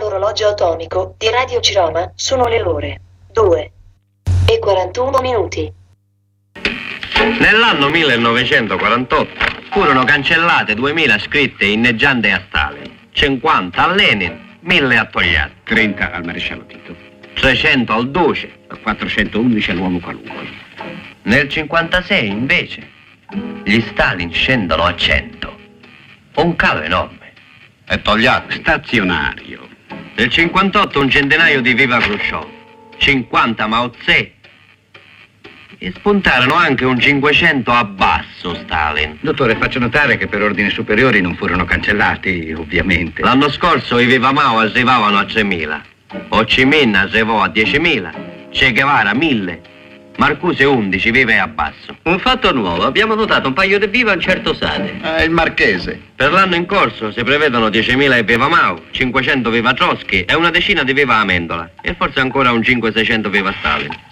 dall'orologio atomico di Radio Ciroma sono le ore 2:41. Nell'anno 1948 furono cancellate 2000 scritte inneggianti a Stalin, 50 a Lenin, 1000 a Togliatti, 30 al maresciallo Tito, 300 al Duce, 411 all'uomo qualunque. Nel 56 invece gli Stalin scendono a 100, un calo enorme. E Togliatti Stazionario. nel 58 un centenario di Viva Khrushchev, 50 Mao Tse, e spuntarono anche un 500 a basso Stalin. Dottore, faccio notare che per ordini superiori non furono cancellati, ovviamente. L'anno scorso i Viva Mao arrivavano a 3.000, Ho Chi Minh arrivò a 10.000, Che Guevara 1.000, Marcuse 11 vive a basso. Un fatto nuovo, abbiamo notato un paio di viva a un certo Sade. Il Marchese. Per l'anno in corso si prevedono 10.000 e Viva Mao, 500 viva Trotsky e una decina di viva Amendola, e forse ancora un 500-600 viva Stalin.